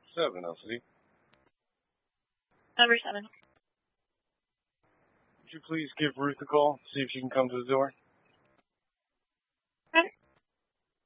7, Elsie. Number 7. Would you please give Ruth a call, see if she can come to the door?